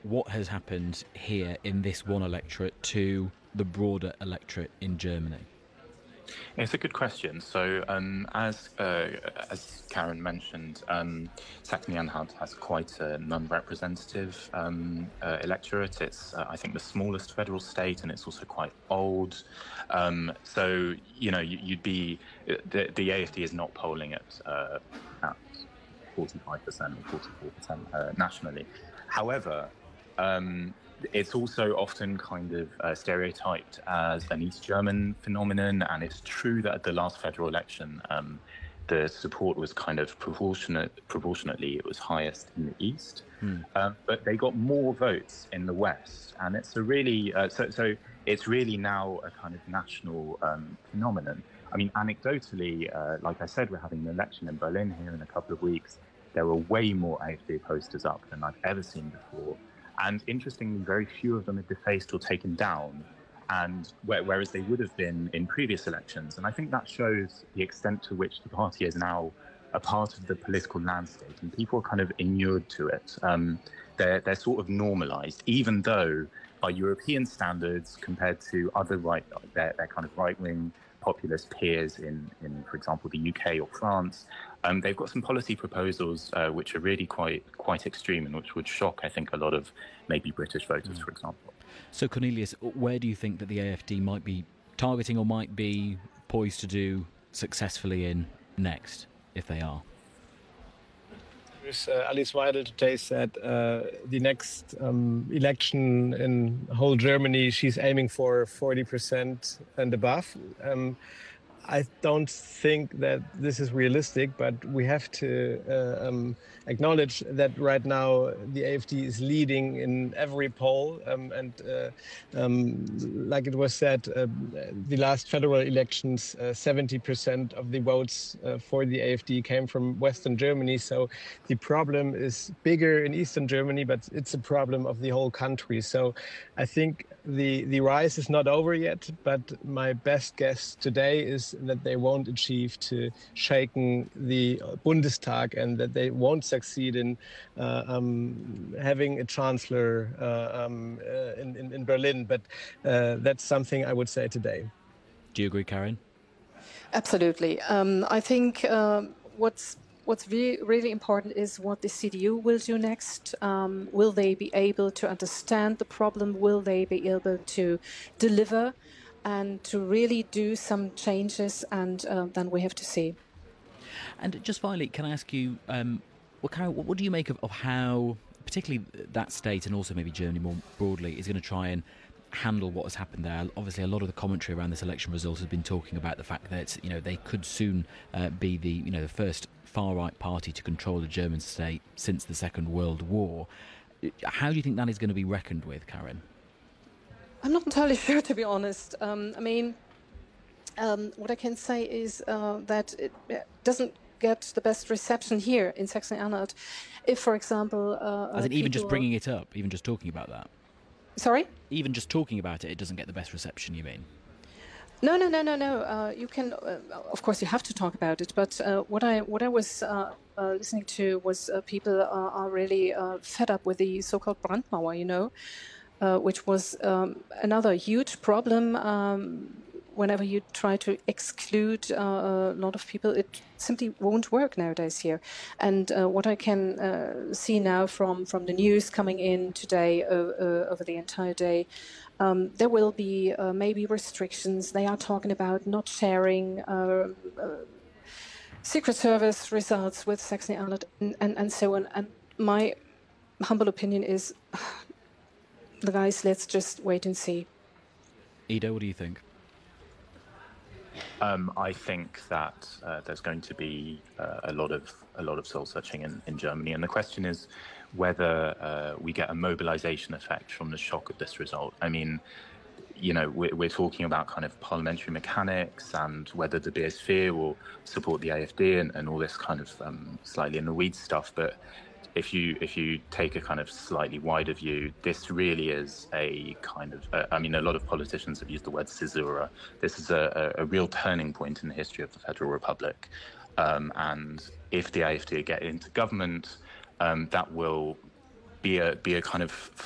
what has happened here in this one electorate to the broader electorate in Germany? It's a good question. So, as Karen mentioned, Saxony-Anhalt has quite a non-representative electorate. It's, I think, the smallest federal state, and it's also quite old. So, you'd be the AfD is not polling at 45% or 44% nationally. However, it's also often kind of stereotyped as an East German phenomenon, and it's true that at the last federal election, the support was kind of proportionately, it was highest in the East, but they got more votes in the West, and it's a really so it's really now a kind of national phenomenon. I mean, anecdotally, like I said, we're having an election in Berlin here in a couple of weeks. There were way more AfD posters up than I've ever seen before. And interestingly, very few of them are defaced or taken down, and whereas they would have been in previous elections. And I think that shows the extent to which the party is now a part of the political landscape, and people are kind of inured to it. They're sort of normalized, even though by European standards, compared to other their kind of right-wing populist peers in, for example, the UK or France, they've got some policy proposals which are really quite extreme and which would shock, I think, a lot of maybe British voters, for example. So, Cornelius, where do you think that the AfD might be targeting or might be poised to do successfully in next, if they are? Alice Weidel today said the next election in whole Germany, she's aiming for 40% and above. I don't think that this is realistic, but we have to acknowledge that right now the AfD is leading in every poll. And like it was said, the last federal elections, 70% of the votes for the AfD came from Western Germany. So the problem is bigger in Eastern Germany, but it's a problem of the whole country. So I think the rise is not over yet, but my best guess today is that they won't achieve to shaken the Bundestag and that they won't succeed in having a chancellor in Berlin. But that's something I would say today. Do you agree, Karen? Absolutely. I think what's really important is what the CDU will do next. Will they be able to understand the problem? Will they be able to deliver and to really do some changes? And then we have to see. And just finally, can I ask you, Karen, what do you make of how, particularly that state and also maybe Germany more broadly, is going to try and handle what has happened there? Obviously, a lot of the commentary around this election result has been talking about the fact that they could soon be the first far-right party to control the German state since the Second World War. How do you think that is going to be reckoned with, Karen? I'm not entirely sure, to be honest. What I can say is that it doesn't get the best reception here in Saxony-Anhalt. If, for example... As in even just bringing it up, even just talking about that? Sorry? Even just talking about it, it doesn't get the best reception, you mean? No. You can, of course, you have to talk about it. But what I was listening to was people are really fed up with the so-called Brandmauer, which was another huge problem. Whenever you try to exclude a lot of people, it simply won't work nowadays here. And what I can see now from the news coming in today over the entire day, there will be maybe restrictions. They are talking about not sharing Secret Service results with Saxony-Anhalt and so on. And my humble opinion is, guys, let's just wait and see. Ido, what do you think? I think that there's going to be a lot of soul searching in Germany, and the question is whether we get a mobilization effect from the shock of this result. I mean, we're talking about kind of parliamentary mechanics and whether the BSV will support the AfD and all this kind of slightly in the weeds stuff, but if you take a kind of slightly wider view, this really is a kind of, a lot of politicians have used the word caesura. This is a real turning point in the history of the Federal Republic. And if the AfD get into government, that will be a kind of